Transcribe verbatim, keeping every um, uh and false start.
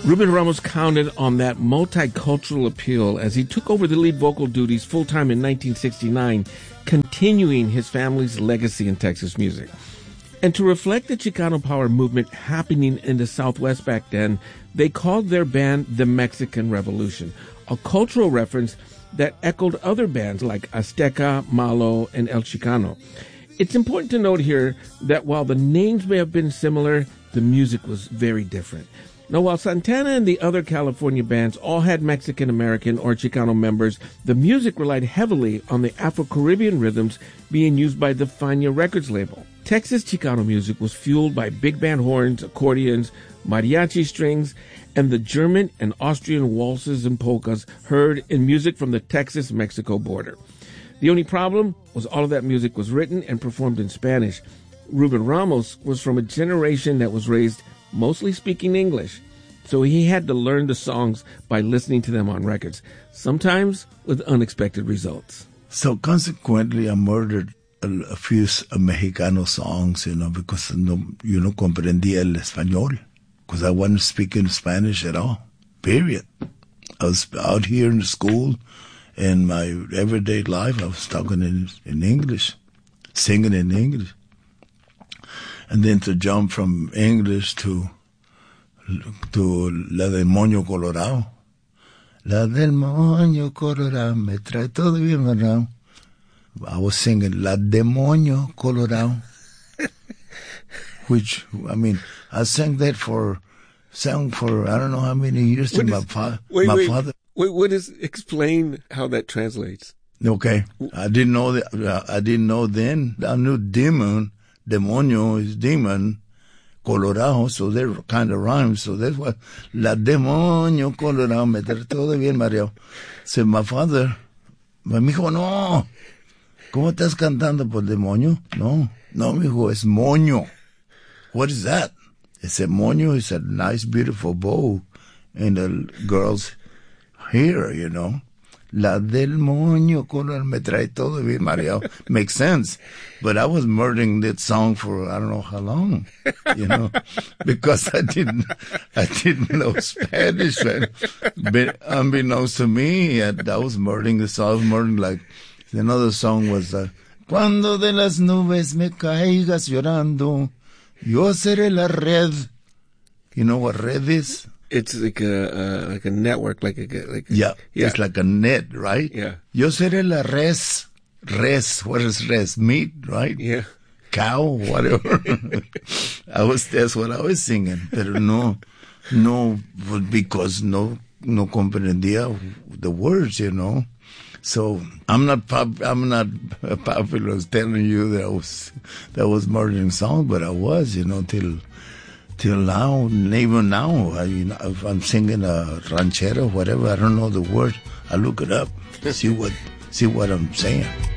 Ruben Ramos counted on that multicultural appeal as he took over the lead vocal duties full-time in nineteen sixty-nine, continuing his family's legacy in Texas music. And to reflect the Chicano power movement happening in the Southwest back then, they called their band the Mexican Revolution, a cultural reference that echoed other bands like Azteca, Malo, and El Chicano. It's important to note here that while the names may have been similar, the music was very different. Now, while Santana and the other California bands all had Mexican-American or Chicano members, the music relied heavily on the Afro-Caribbean rhythms being used by the Fania Records label. Texas Chicano music was fueled by big band horns, accordions, mariachi strings, and the German and Austrian waltzes and polkas heard in music from the Texas-Mexico border. The only problem was all of that music was written and performed in Spanish. Ruben Ramos was from a generation that was raised mostly speaking English, so he had to learn the songs by listening to them on records, sometimes with unexpected results. So consequently, I murdered a, a few uh, Mexicano songs, you know, because no, you know, comprendía el español, because I wasn't speaking Spanish at all, period. I was out here in the school, in my everyday life, I was talking in, in English, singing in English. And then to jump from English to to La del Moño Colorado. La del Moño Colorado me trae todo bien around. I was singing La Demonio Colorado. Which, I mean, I sang that for, sang for I don't know how many years to my, fa- wait, my wait, father. Wait, what is, explain how that translates. Okay. I didn't know that, I didn't know then. I knew demon. Demonio is demon, Colorado, so they're kind of rhymes. So that's what, La Demonio Colorado, me trae todo bien, Mario. So my father, me dijo, no, ¿cómo estás cantando por demonio? No, no, mijo, es moño. What is that? I said, moño is a nice, beautiful bow in the girl's hair, you know. La del Moño Colorado me trae todo bien, Mario. Makes sense. But I was murdering that song for I don't know how long, you know, because I didn't, I didn't know Spanish. And, but unbeknownst to me, I, I was murdering the song. I was murdering like, another song was, uh, Cuando de las nubes me caigas llorando, yo seré la red. You know what red is? It's like a uh, like a network, like a like a, yeah, yeah, it's like a net, right? Yeah. Yo seré la res, res. What is res? Meat, right? Yeah. Cow, whatever. I was that's what I was singing, pero no, no, because no, no comprendía the words, you know. So I'm not pop, I'm not popular as telling you that I was that was murdering song, but I was, you know, till. Till now, even now, I, you know, if I'm singing a ranchera, whatever, I don't know the words. I look it up, see what, see what I'm saying.